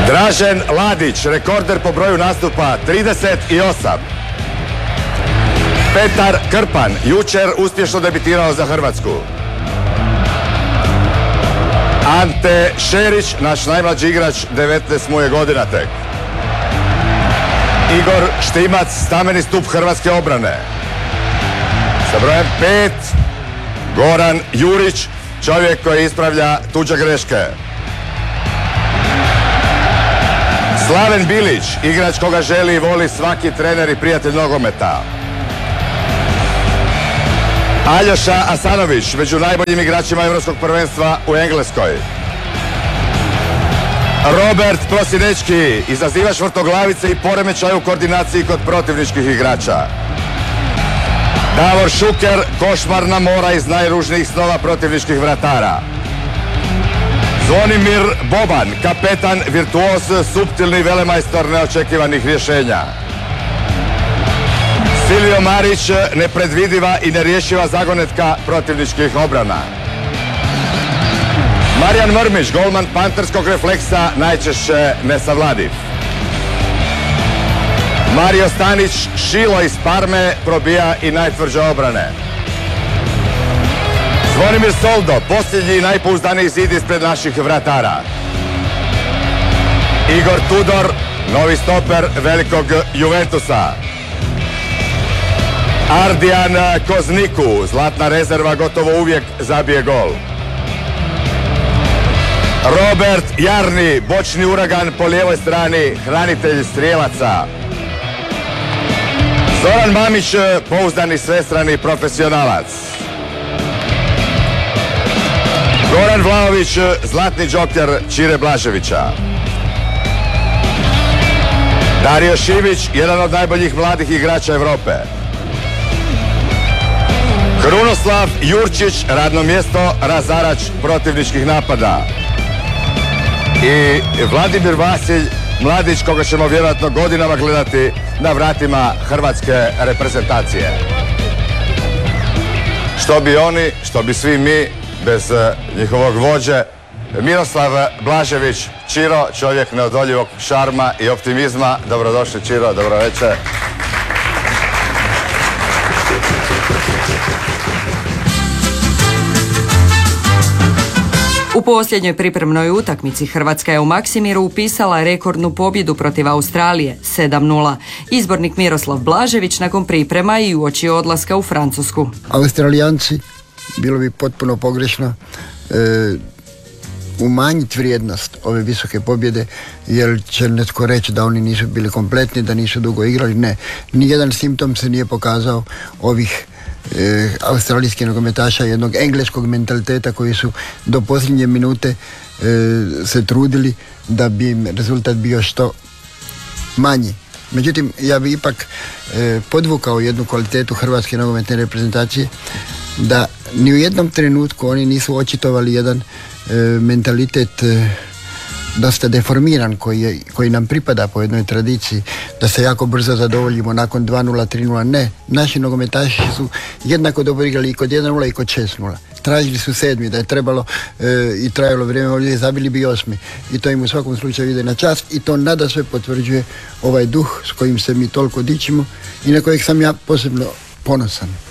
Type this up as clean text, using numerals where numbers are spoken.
Dražen Ladić, rekorder po broju nastupa, 38. Petar Krpan, jučer uspješno debitirao za Hrvatsku. Ante Šerić, naš najmlađi igrač, 19 mu je godina tek. Igor Štimac, stameni stup hrvatske obrane. Sa brojem 5, Goran Jurić, čovjek koji ispravlja tuđe greške. Slaven Bilić, igrač koga želi i voli svaki trener i prijatelj nogometa. Aljoša Asanović, među najboljim igračima Europskog prvenstva u Engleskoj. Robert Prosinečki, izazivač vrtoglavice i poremećaj u koordinaciji kod protivničkih igrača. Davor Šuker, košmarna mora iz najružnijih snova protivničkih vratara. Zvonimir Boban, kapetan, virtuoz, suptilni velemajstor neočekivanih rješenja. Silvio Marić, nepredvidiva i nerješiva zagonetka protivničkih obrana. Marijan Mrmić, golman panterskog refleksa, najčešće nesavladiv. Mario Stanić, šilo iz Parme, probija i najtvrđe obrane. Zvonimir Soldo, posljednji i najpouzdaniji zid ispred naših vratara. Igor Tudor, novi stoper velikog Juventusa. Ardijan Kozniku, zlatna rezerva, gotovo uvijek zabije gol. Robert Jarni, bočni uragan po lijevoj strani, hranitelj strijelaca. Zoran Mamić, pouzdani svestrani profesionalac. Goran Vlaović, zlatni džoker Čire Blaževića. Dario Šivić, jedan od najboljih mladih igrača Europe. Krunoslav Jurčić, radno mjesto, razarač protivničkih napada. I Vladimir Vasilj, mladić koga ćemo vjerojatno godinama gledati na vratima hrvatske reprezentacije. Što bi oni, što bi svi mi bez njihovog vođe. Miroslav Blažević, Čiro, čovjek neodoljivog šarma i optimizma. Dobrodošli, Čiro, dobro večer. U posljednjoj pripremnoj utakmici Hrvatska je u Maksimiru upisala rekordnu pobjedu protiv Australije 7:0. Izbornik Miroslav Blažević nakon priprema i uoči odlaska u Francusku. Australijanci, bilo bi potpuno pogrešno umanjiti vrijednost ove visoke pobjede, jer će netko reći da oni nisu bili kompletni, da nisu dugo igrali. Ne, nijedan simptom se nije pokazao ovih australijskih nogometaša, jednog engleskog mentaliteta koji su do posljednje minute se trudili da bi im rezultat bio što manji. Međutim, ja bi ipak podvukao jednu kvalitetu hrvatske nogometne reprezentacije, da ni u jednom trenutku oni nisu očitovali jedan mentalitet dosta deformiran koji nam pripada po jednoj tradiciji, da se jako brzo zadovoljimo nakon 2:0, 3:0. Ne, naši nogometaši su jednako dobro igrali i kod 1:0 i kod 6:0. Tražili su 7, da je trebalo i trajalo vrijeme, ovdje zabili bi 8. I to im u svakom slučaju ide na čast i to nada sve potvrđuje ovaj duh s kojim se mi toliko dičimo i na kojeg sam ja posebno ponosan.